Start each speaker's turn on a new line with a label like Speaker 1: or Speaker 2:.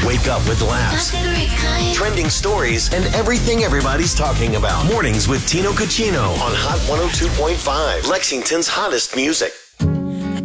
Speaker 1: Wake up with laughs, trending stories, and everything everybody's talking about. Mornings with Tino Cucino on Hot 102.5, Lexington's hottest music.